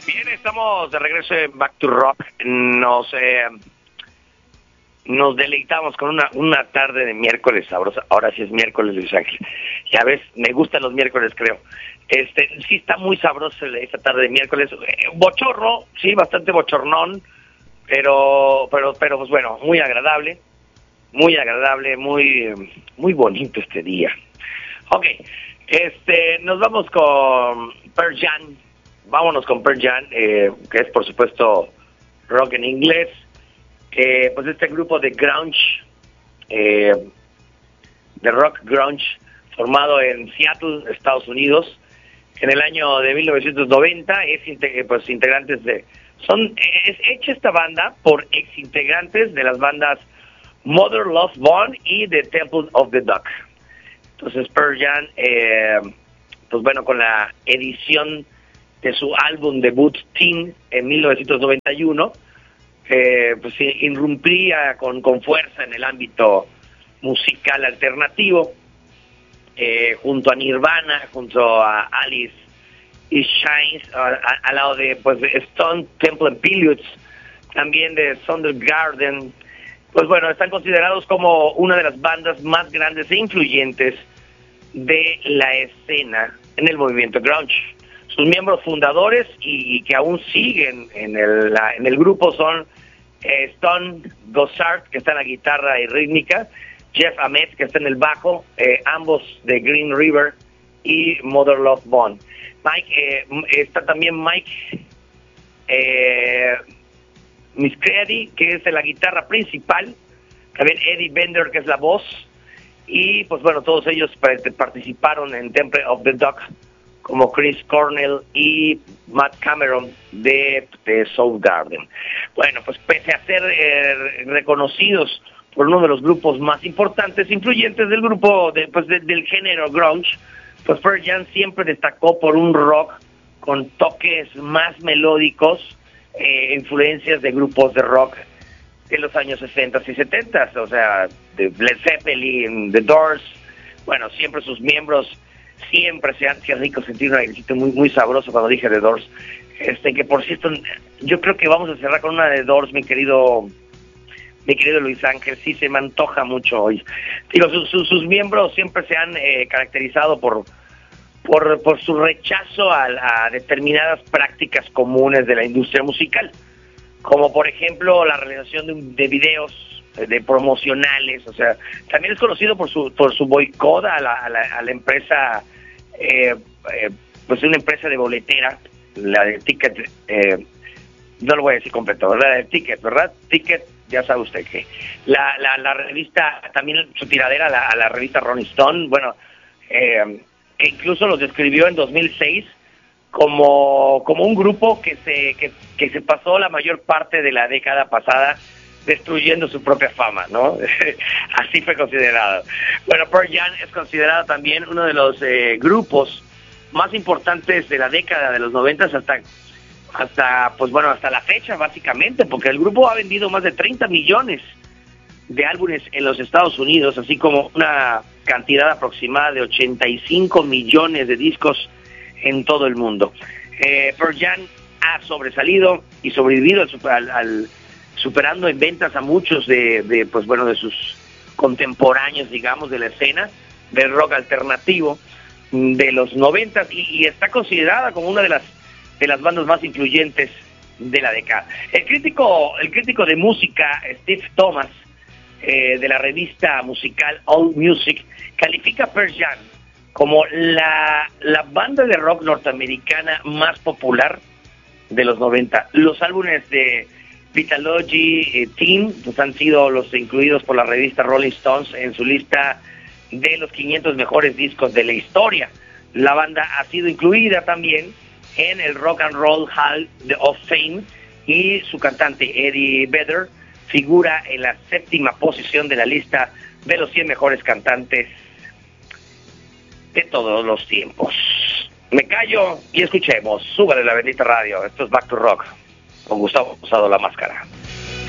Bien, estamos de regreso en Back to Rock. Nos deleitamos con una tarde de miércoles sabrosa. Ahora sí es miércoles, Luis Ángel. Ya ves, me gustan los miércoles, creo. Sí está muy sabroso esta tarde de miércoles. Bochorno, sí, bastante bochornón, pero pues bueno, muy agradable, muy bonito este día. Ok, nos vamos con Pearl Jam. Vámonos con Pearl Jam, que es por supuesto rock en inglés. Pues este grupo de grunge, de rock grunge, formado en Seattle, Estados Unidos, en el año de 1990, es hecha esta banda por exintegrantes de las bandas Mother Love Bone y The Temple of the Dog. Entonces Pearl Jam, pues bueno, con la edición de su álbum debut Teen en 1991, pues irrumpía con fuerza en el ámbito musical alternativo, junto a Nirvana, junto a Alice in Chains, al lado de Stone Temple Pilots, también de Soundgarden. Pues bueno, están considerados como una de las bandas más grandes e influyentes de la escena en el movimiento grunge. Sus miembros fundadores y que aún siguen en el grupo son Stone Gossard, que está en la guitarra y rítmica, Jeff Ament, que está en el bajo, ambos de Green River, y Mother Love Bone. Está también Mike Miscready, que es la guitarra principal, también Eddie Bender, que es la voz, y pues bueno, todos ellos participaron en Temple of the Dog, como Chris Cornell y Matt Cameron de Soundgarden. Bueno, pues pese a ser reconocidos por uno de los grupos más importantes, influyentes del grupo, del género grunge, pues Pearl Jam siempre destacó por un rock con toques más melódicos, influencias de grupos de rock de los años 60 y 70, o sea, de Led Zeppelin, The Doors. Bueno, siempre sus miembros siempre se han rico sentir un airecito muy, muy sabroso cuando dije The Doors. Que por cierto, yo creo que vamos a cerrar con una de Doors, mi querido Luis Ángel. Sí, se me antoja mucho hoy. Digo, sus miembros siempre se han caracterizado por su rechazo a determinadas prácticas comunes de la industria musical, como por ejemplo la realización de videos de promocionales. O sea, también es conocido por su boicot a la empresa, pues una empresa de boletera, la de Ticket, no lo voy a decir completo, ¿verdad? La de Ticket, ¿verdad? Ticket, ya sabe usted que la revista, también su tiradera a la revista Rolling Stone, bueno, que incluso los describió en 2006 como un grupo que se pasó la mayor parte de la década pasada destruyendo su propia fama, ¿no? Así fue considerado. Bueno, Pearl Jam es considerado también uno de los grupos más importantes de la década de los 90 hasta la fecha, básicamente, porque el grupo ha vendido más de 30 millones de álbumes en los Estados Unidos, así como una cantidad aproximada de 85 millones de discos en todo el mundo. Pearl Jam ha sobresalido y sobrevivido superando en ventas a muchos de sus contemporáneos, digamos, de la escena del rock alternativo de los 90, y está considerada como una de las bandas más influyentes de la década. El crítico de música Steve Thomas, de la revista musical All Music, califica a Pearl Jam como la banda de rock norteamericana más popular de los 90. Los álbumes de Vitalogy Teen pues han sido los incluidos por la revista Rolling Stones en su lista de los 500 mejores discos de la historia. La banda ha sido incluida también en el Rock and Roll Hall of Fame, y su cantante Eddie Vedder figura en la 7ª posición de la lista de los 100 mejores cantantes de todos los tiempos. Me callo y escuchemos. Súbale la bendita radio. Esto es Back to Rock con Gustavo Posado La Máscara.